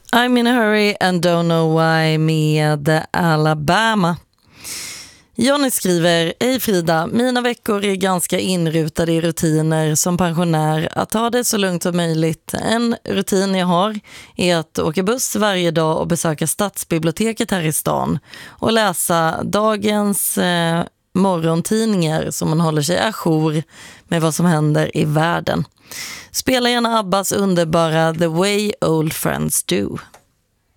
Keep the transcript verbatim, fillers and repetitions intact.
I'm in a hurry and don't know why med Alabama. Johnny skriver: Hej Frida, mina veckor är ganska inrutade i rutiner som pensionär att ta det så lugnt som möjligt. En rutin jag har är att åka buss varje dag och besöka stadsbiblioteket här i stan och läsa dagens eh, morgontidningar så man håller sig ajour med vad som händer i världen. Spela gärna Abbas underbara The Way Old Friends Do.